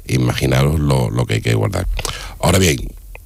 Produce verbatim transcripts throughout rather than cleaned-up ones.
imaginaros lo, lo que hay que guardar. Ahora bien,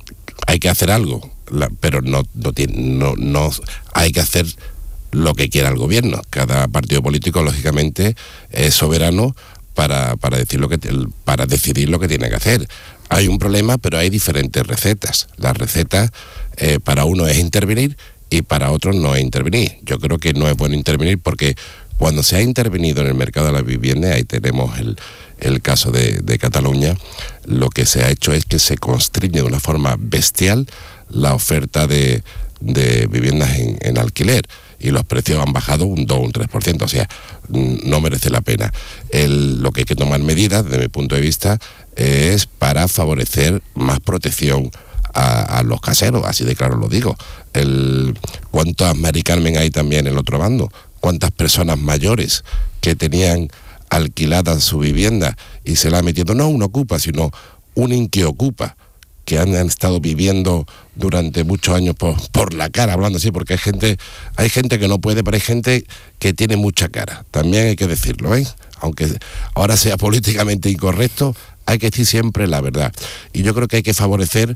hay que hacer algo, la, pero no, no, tiene, no, no hay que hacer lo que quiera el gobierno. Cada partido político, lógicamente, es soberano para, para, decir lo que, para decidir lo que tiene que hacer. Hay un problema, pero hay diferentes recetas. Las recetas eh, para uno es intervenir y para otros no es intervenir. Yo creo que no es bueno intervenir porque cuando se ha intervenido en el mercado de la vivienda, ahí tenemos el, el caso de, de Cataluña, lo que se ha hecho es que se constriñe de una forma bestial la oferta de, de viviendas en, en alquiler y los precios han bajado un dos o un tres por ciento, o sea, no merece la pena. El, lo que hay que tomar medidas, desde mi punto de vista, es para favorecer más protección a, a los caseros, así de claro lo digo. El, ¿Cuántas Mari Carmen hay también en el otro bando? ¿Cuántas personas mayores que tenían alquilada su vivienda y se la ha metido, no un ocupa, sino un inquiocupa, que han, han estado viviendo durante muchos años por, por la cara, hablando así, porque hay gente, hay gente que no puede, pero hay gente que tiene mucha cara, también hay que decirlo, ¿eh? Aunque ahora sea políticamente incorrecto, hay que decir siempre la verdad. Y yo creo que hay que favorecer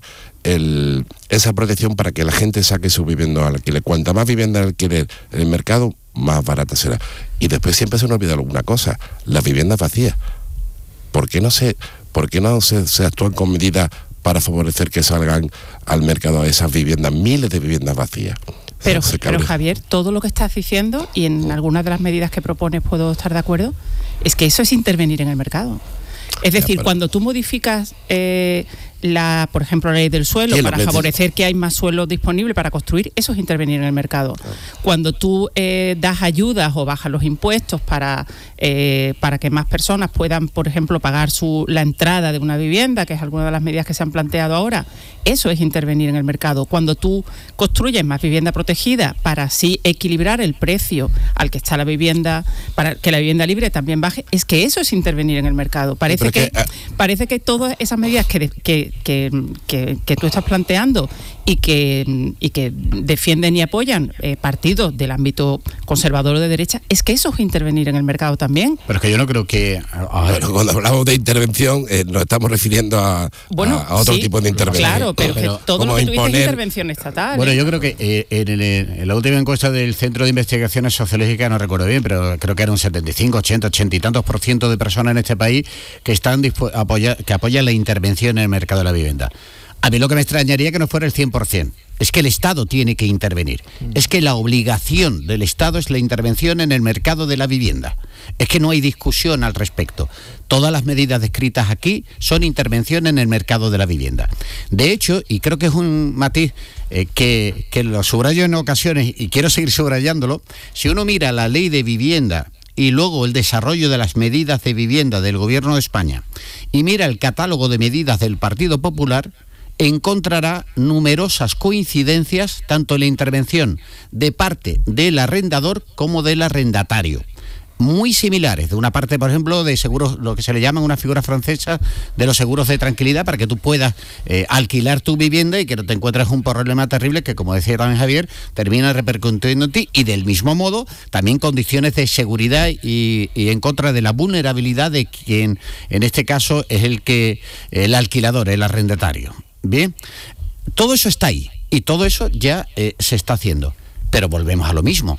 el, esa protección para que la gente saque su vivienda al alquiler. Cuanta más vivienda al alquiler en el mercado, más barata será. Y después siempre se nos olvida alguna cosa, las viviendas vacías. ¿Por qué no se, por qué no se, se actúan con medidas para favorecer que salgan al mercado esas viviendas, miles de viviendas vacías? Pero, pero Javier, todo lo que estás diciendo, y en algunas de las medidas que propones puedo estar de acuerdo, es que eso es intervenir en el mercado. Es decir, ya, cuando tú modificas, eh, la, por ejemplo, la ley del suelo para favorecer que hay más suelo disponible para construir, eso es intervenir en el mercado. Claro. Cuando tú eh, das ayudas o bajas los impuestos para, eh, para que más personas puedan, por ejemplo, pagar su, la entrada de una vivienda, que es alguna de las medidas que se han planteado ahora, eso es intervenir en el mercado. Cuando tú construyes más vivienda protegida para así equilibrar el precio al que está la vivienda, para que la vivienda libre también baje, es que eso es intervenir en el mercado. Parece, que, que, uh... parece que todas esas medidas que, que Que, que, que tú estás planteando y que, y que defienden y apoyan eh, partidos del ámbito conservador o de derecha, es que eso es intervenir en el mercado también. Pero es que yo no creo que... A ver. Bueno, cuando hablamos de intervención eh, nos estamos refiriendo a, bueno, a, a otro sí, tipo de intervención. Claro, pero, pero que todo lo que tú dices es intervención estatal. Bueno, ¿eh? yo creo que eh, en, el, en la última encuesta del Centro de Investigaciones Sociológicas, no recuerdo bien, pero creo que era un setenta y cinco, ochenta, ochenta y tantos por ciento de personas en este país que están dispu- apoya- que apoyan la intervención en el mercado de la vivienda. A mí lo que me extrañaría que no fuera el cien por ciento. Es que el Estado tiene que intervenir. Es que la obligación del Estado es la intervención en el mercado de la vivienda. Es que no hay discusión al respecto. Todas las medidas descritas aquí son intervención en el mercado de la vivienda. De hecho, y creo que es un matiz eh, que, que lo subrayo en ocasiones y quiero seguir subrayándolo, si uno mira la ley de vivienda y luego el desarrollo de las medidas de vivienda del Gobierno de España y mira el catálogo de medidas del Partido Popular, encontrará numerosas coincidencias tanto en la intervención de parte del arrendador como del arrendatario, muy similares. De una parte, por ejemplo, de seguros, lo que se le llama una figura francesa de los seguros de tranquilidad, para que tú puedas eh, alquilar tu vivienda y que no te encuentres un problema terrible que, como decía también Javier, termina repercutiendo en ti. Y del mismo modo, también condiciones de seguridad y, y en contra de la vulnerabilidad de quien, en este caso, es el que el alquilador, el arrendatario. Bien, todo eso está ahí y todo eso ya eh, se está haciendo, pero volvemos a lo mismo,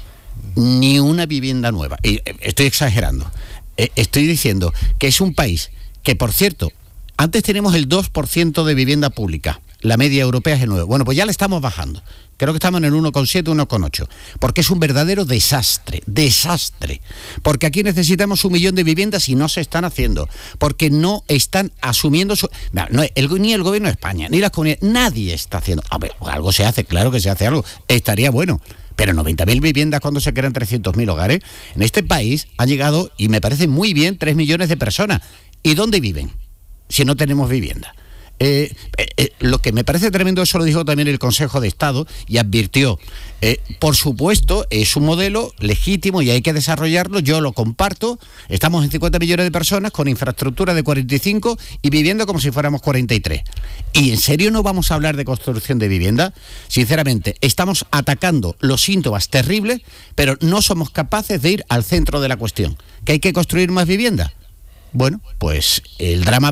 ni una vivienda nueva. Y eh, estoy exagerando, eh, estoy diciendo que es un país que, por cierto, antes tenemos el dos por ciento de vivienda pública, la media europea es el nueve por ciento. Bueno, pues ya le estamos bajando. Creo que estamos en el uno coma siete, uno coma ocho, porque es un verdadero desastre, desastre, porque aquí necesitamos un millón de viviendas y no se están haciendo, porque no están asumiendo su... No, no, el, ni el gobierno de España, ni las comunidades, nadie está haciendo... A ver, algo se hace, claro que se hace algo, estaría bueno, pero noventa mil viviendas cuando se crean trescientos mil hogares, en este país han llegado, y me parece muy bien, tres millones de personas. ¿Y dónde viven si no tenemos vivienda? Eh, eh, eh, lo que me parece tremendo, eso lo dijo también el Consejo de Estado y advirtió, eh, por supuesto es un modelo legítimo y hay que desarrollarlo, yo lo comparto, estamos en cincuenta millones de personas con infraestructura de cuarenta y cinco y viviendo como si fuéramos cuarenta y tres. ¿Y en serio no vamos a hablar de construcción de vivienda? Sinceramente, estamos atacando los síntomas terribles, pero no somos capaces de ir al centro de la cuestión, que hay que construir más vivienda. Bueno, pues el drama